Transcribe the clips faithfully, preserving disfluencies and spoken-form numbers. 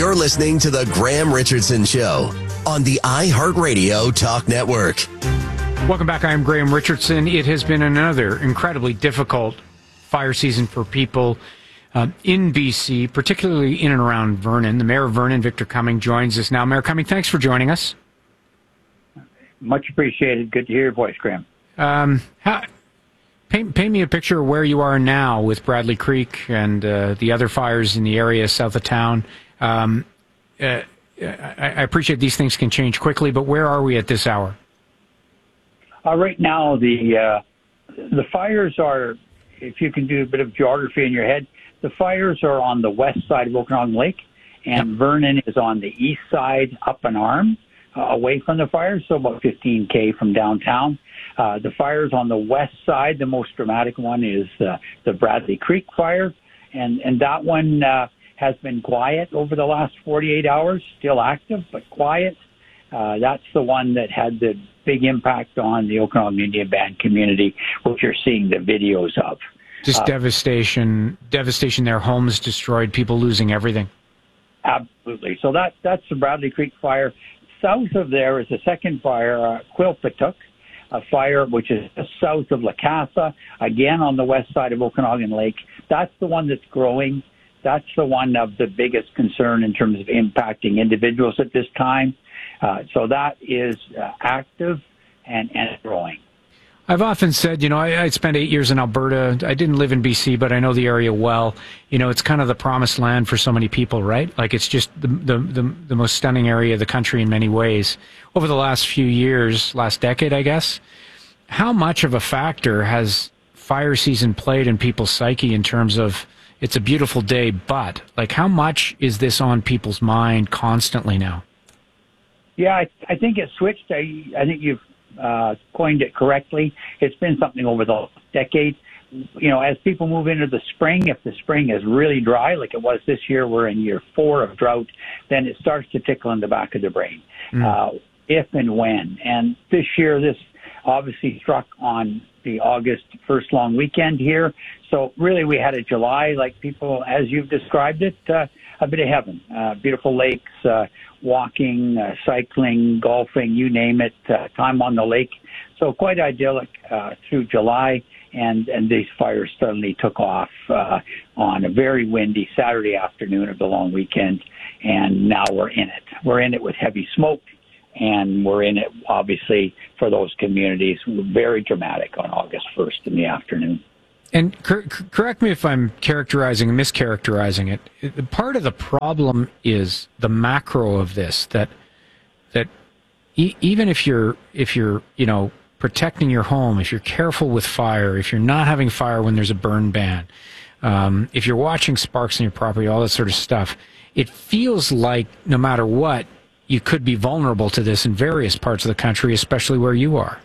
You're listening to The Graham Richardson Show on the iHeartRadio Talk Network. Welcome back. I am Graham Richardson. It has been another incredibly difficult fire season for people uh, in B C, particularly in and around Vernon. The mayor of Vernon, Victor Cumming, joins us now. Mayor Cumming, thanks for joining us. Much appreciated. Good to hear your voice, Graham. Um, how, paint, paint me a picture of where you are now with Bradley Creek and uh, the other fires in the area south of town. Um, uh, I, I appreciate these things can change quickly, but where are we at this hour? Uh, right now, the uh, the fires are, if you can do a bit of geography in your head, the fires are on the west side of Okanagan Lake, and yep. Vernon is on the east side, up an arm, uh, away from the fires, so about fifteen K from downtown. Uh, the fires on the west side, the most dramatic one is uh, the Bradley Creek fire, and, and that one uh, has been quiet over the last forty-eight hours, still active, but quiet. Uh, that's the one that had the big impact on the Okanagan Indian Band community, which you're seeing the videos of. Just uh, devastation, devastation there, homes destroyed, people losing everything. Absolutely. So that that's the Bradley Creek fire. South of there is a second fire, uh, Quilpatuck, a fire which is just south of Lacasa, again on the west side of Okanagan Lake. That's the one that's growing. That's the one of the biggest concern in terms of impacting individuals at this time. Uh, so that is uh, active and, and growing. I've often said, you know, I, I spent eight years in Alberta. I didn't live in B C, but I know the area well. You know, it's kind of the promised land for so many people, right? Like it's just the, the, the, the most stunning area of the country in many ways. Over the last few years, last decade, I guess, how much of a factor has fire season played in people's psyche in terms of it's a beautiful day, but like how much is this on people's mind constantly now? Yeah, I, I think it switched. I, I think you've uh, coined it correctly. It's been something over the decade. You know, as people move into the spring, if the spring is really dry, like it was this year, we're in year four of drought, then it starts to tickle in the back of the brain. Mm. Uh, if and when. And this year, this obviously struck on the August first long weekend here. So really we had a July, like people, as you've described it, uh, a bit of heaven. Uh, beautiful lakes, uh, walking, uh, cycling, golfing, you name it, uh, time on the lake. So quite idyllic uh, through July, and, and these fires suddenly took off uh, on a very windy Saturday afternoon of the long weekend, and now we're in it. We're in it with heavy smoke, and we're in it, obviously, for those communities. Very dramatic on August first in the afternoon. And cor- correct me if I'm characterizing and mischaracterizing it. it. Part of the problem is the macro of this, that that e- even if you're if you're you know protecting your home, if you're careful with fire, if you're not having fire when there's a burn ban, um, if you're watching sparks in your property, all that sort of stuff, it feels like no matter what, you could be vulnerable to this in various parts of the country, especially where you are.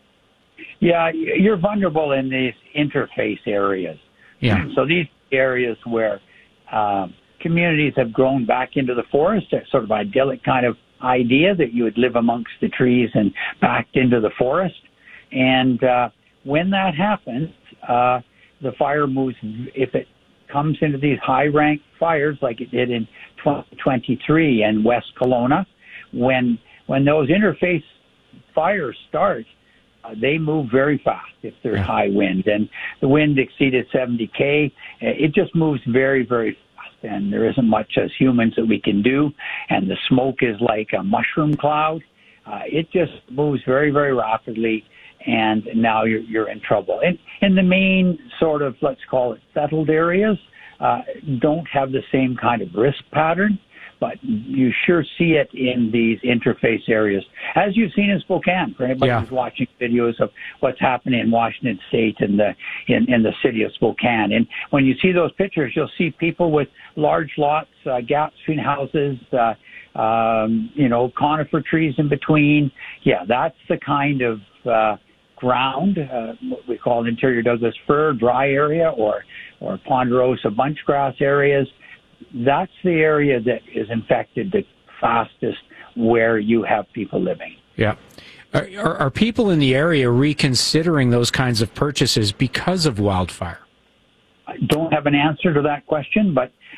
Yeah, you're vulnerable in these interface areas. Yeah. So these areas where um, communities have grown back into the forest, a sort of idyllic kind of idea that you would live amongst the trees and backed into the forest. And uh, when that happens, uh, the fire moves, if it comes into these high-ranked fires like it did in twenty twenty-three in West Kelowna, when when those interface fires start, Uh, they move very fast if there's high wind, and the wind exceeded seventy K. It just moves very, very fast, and there isn't much as humans that we can do, and the smoke is like a mushroom cloud. Uh, it just moves very, very rapidly, and now you're, you're in trouble. And, and the main sort of, let's call it settled areas, uh, don't have the same kind of risk pattern, but you sure see it in these interface areas, as you've seen in Spokane. For anybody yeah. who's watching videos of what's happening in Washington State and the in, in the city of Spokane, and when you see those pictures, you'll see people with large lots, uh, gaps between houses, uh, um, you know, conifer trees in between. Yeah, that's the kind of uh, ground, uh, what we call interior Douglas fir, dry area, or or ponderosa bunchgrass areas. That's the area that is infected the fastest, where you have people living. Yeah. Are, are, are people in the area reconsidering those kinds of purchases because of wildfire? I don't have an answer to that question, but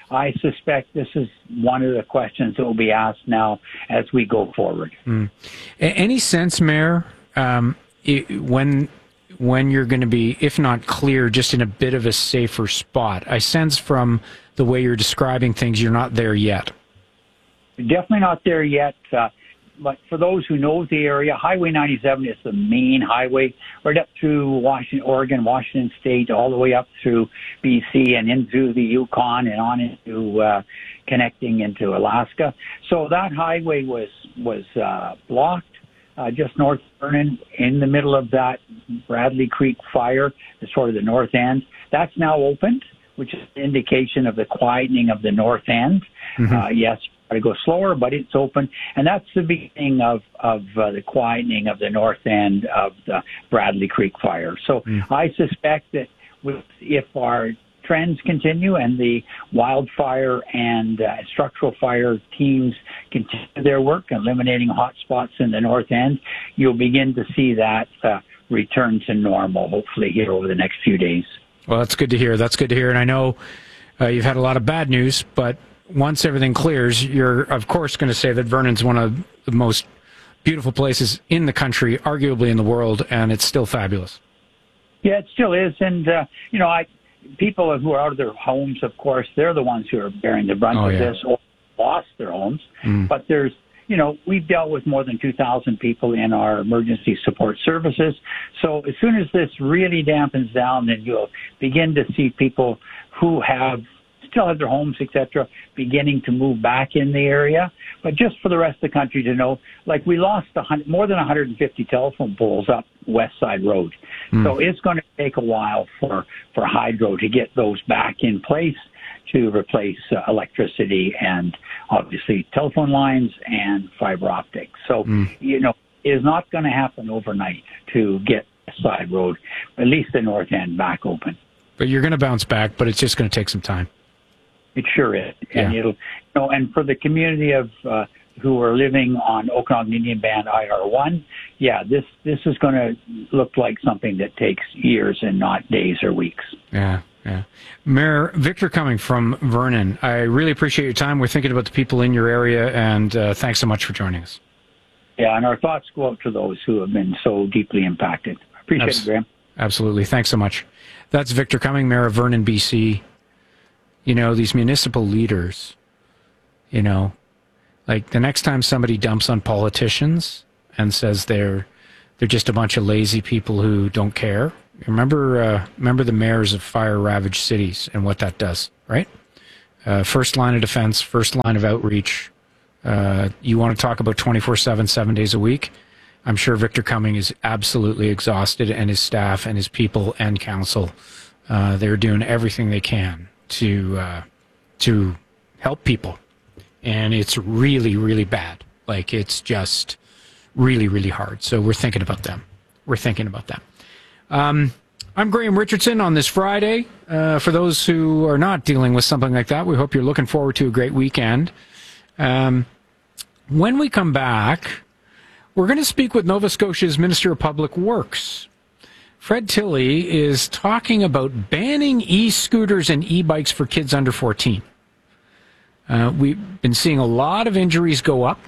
I suspect this is one of the questions that will be asked now as we go forward. Mm. Any sense, Mayor, um, it, when when you're going to be, if not clear, just in a bit of a safer spot? I sense from the way you're describing things, you're not there yet. Definitely not there yet. Uh, but for those who know the area, Highway ninety-seven is the main highway right up through Washington, Oregon, Washington State, all the way up through B C and into the Yukon and on into uh, connecting into Alaska. So that highway was was uh, blocked uh, just north of Vernon, in the middle of that Bradley Creek fire, the sort of the north end. That's now opened, which is an indication of the quietening of the north end. Mm-hmm. Uh, yes, to go slower, but it's open, and that's the beginning of of uh, the quietening of the north end of the Bradley Creek fire. So mm. I suspect that with, if our trends continue and the wildfire and uh, structural fire teams continue their work, eliminating hot spots in the north end, you'll begin to see that uh, return to normal, hopefully here over the next few days. Well, that's good to hear. That's good to hear. And I know uh, you've had a lot of bad news, but once everything clears, you're, of course, going to say that Vernon's one of the most beautiful places in the country, arguably in the world, and it's still fabulous. Yeah, it still is. And, uh, you know, I people who are out of their homes, of course, they're the ones who are bearing the brunt oh, of yeah. this or lost their homes. Mm. But there's, you know, we've dealt with more than two thousand people in our emergency support services. So as soon as this really dampens down, then you'll begin to see people who have still have their homes, et cetera, beginning to move back in the area. But just for the rest of the country to know, like we lost a hundred, more than one hundred fifty telephone poles up West Side Road. Mm. So it's going to take a while for, for Hydro to get those back in place to replace uh, electricity and obviously telephone lines and fiber optics. So, mm. you know, it is not going to happen overnight to get West Side Road, at least the north end, back open. But you're going to bounce back, but it's just going to take some time. It sure is. And yeah. it'll, you know, and for the community of uh, who are living on Okanagan Indian Band I R one, yeah, this this is going to look like something that takes years and not days or weeks. Yeah, yeah. Mayor Victor Cumming from Vernon, I really appreciate your time. We're thinking about the people in your area, and uh, thanks so much for joining us. Yeah, and our thoughts go out to those who have been so deeply impacted. I appreciate Abs- it, Graham. Absolutely. Thanks so much. That's Victor Cumming, Mayor of Vernon, B C. You know, these municipal leaders, you know, like the next time somebody dumps on politicians and says they're they're just a bunch of lazy people who don't care. Remember, uh, remember the mayors of fire-ravaged cities and what that does, right? Uh, first line of defense, first line of outreach. Uh, you want to talk about twenty-four seven, seven days a week? I'm sure Victor Cumming is absolutely exhausted, and his staff and his people and council, uh, they're doing everything they can to uh, to help people. And it's really, really bad. Like, it's just really, really hard. So we're thinking about them. We're thinking about them. Um, I'm Graham Richardson on this Friday. Uh, for those who are not dealing with something like that, we hope you're looking forward to a great weekend. Um, when we come back, we're going to speak with Nova Scotia's Minister of Public Works. Fred Tilley is talking about banning e-scooters and e-bikes for kids under fourteen. Uh, we've been seeing a lot of injuries go up.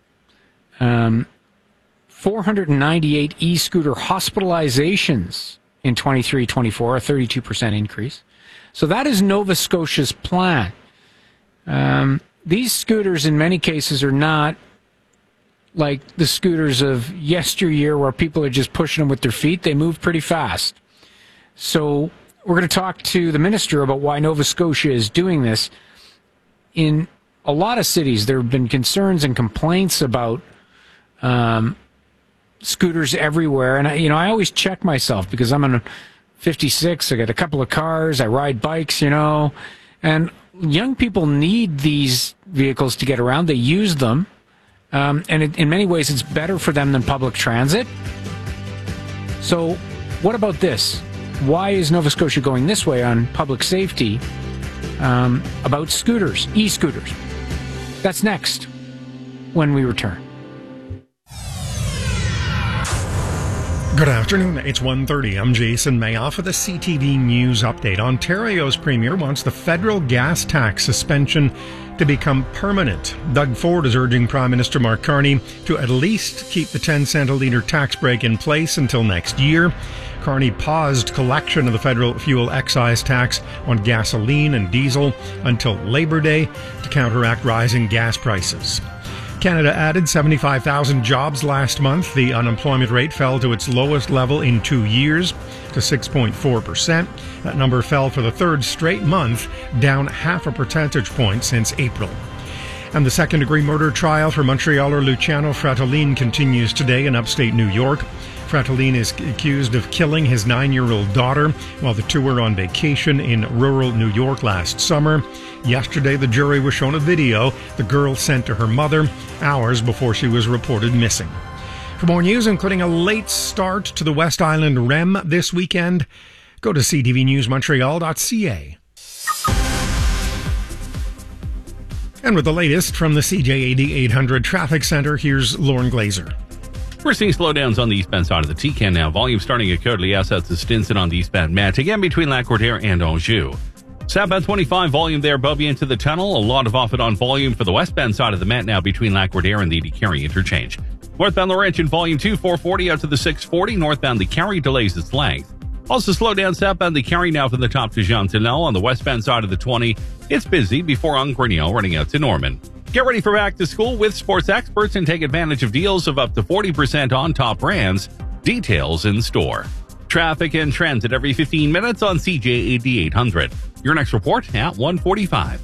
Um, four hundred ninety-eight e-scooter hospitalizations in twenty-three twenty-four, a thirty-two percent increase. So that is Nova Scotia's plan. Um, these scooters in many cases are not like the scooters of yesteryear where people are just pushing them with their feet. They move pretty fast. So we're going to talk to the minister about why Nova Scotia is doing this. In a lot of cities, there have been concerns and complaints about um, scooters everywhere. And, I, you know, I always check myself because I'm in fifty-six. I got a couple of cars. I ride bikes, you know. And young people need these vehicles to get around. They use them. Um, and it, in many ways, it's better for them than public transit. So what about this? Why is Nova Scotia going this way on public safety um, about scooters, e-scooters? That's next when we return. Good afternoon, it's one thirty. I'm Jason Mayoff with a C T V News update. Ontario's Premier wants the federal gas tax suspension to become permanent. Doug Ford is urging Prime Minister Mark Carney to at least keep the ten cent a litre tax break in place until next year. Carney paused collection of the federal fuel excise tax on gasoline and diesel until Labor Day to counteract rising gas prices. Canada added seventy-five thousand jobs last month. The unemployment rate fell to its lowest level in two years, to six point four percent. That number fell for the third straight month, down half a percentage point since April. And the second-degree murder trial for Montrealer Luciano Fratellin continues today in upstate New York. Fratellin is accused of killing his nine-year-old daughter while the two were on vacation in rural New York last summer. Yesterday, the jury was shown a video the girl sent to her mother hours before she was reported missing. For more news, including a late start to the West Island R E M this weekend, go to c t v news montreal dot c a. And with the latest from the C J A D eight hundred Traffic Center, here's Lauren Glazer. We're seeing slowdowns on the eastbound side of the T C A N now. Volume starting at Côte-Liesse out to Stinson on the eastbound Met. Again, between Lac-Courtière and Anjou. Southbound twenty-five, volume there above you into the tunnel. A lot of off and on volume for the westbound side of the Met now between Lac-Courtière and the DeCarry interchange. Northbound Laurentian, volume two, four forty out to the six forty. Northbound the Carry delays its length. Also slow down southbound the Carry now from the top to Jean Tinel. On the westbound side of the twenty, it's busy before Ungrignon running out to Norman. Get ready for back to school with sports experts and take advantage of deals of up to forty percent on top brands. Details in store. Traffic and transit every fifteen minutes on C J A D eight hundred. Your next report at one forty-five.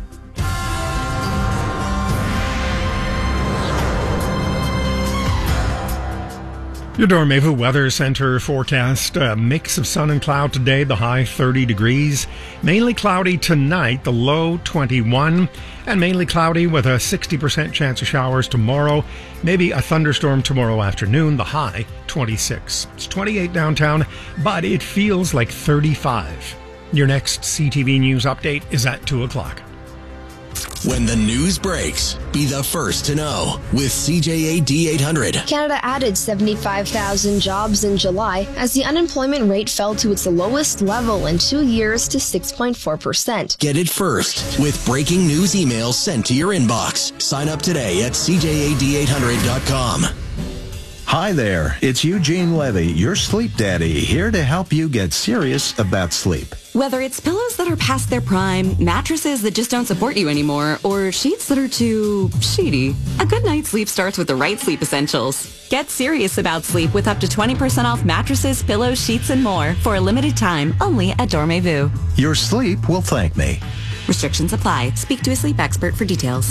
Your Dormevu Weather Center forecast, a mix of sun and cloud today, the high thirty degrees. Mainly cloudy tonight, the low twenty-one. And mainly cloudy with a sixty percent chance of showers tomorrow. Maybe a thunderstorm tomorrow afternoon, the high twenty-six. It's twenty-eight downtown, but it feels like thirty-five. Your next C T V News update is at two o'clock. When the news breaks, be the first to know with C J A D eight hundred. Canada added seventy-five thousand jobs in July as the unemployment rate fell to its lowest level in two years to six point four percent. Get it first with breaking news emails sent to your inbox. Sign up today at c j a d eight hundred dot com. Hi there, it's Eugene Levy, your sleep daddy, here to help you get serious about sleep. Whether it's pillows that are past their prime, mattresses that just don't support you anymore, or sheets that are too sheety, a good night's sleep starts with the right sleep essentials. Get serious about sleep with up to twenty percent off mattresses, pillows, sheets, and more for a limited time only at Dormevu. Your sleep will thank me. Restrictions apply. Speak to a sleep expert for details.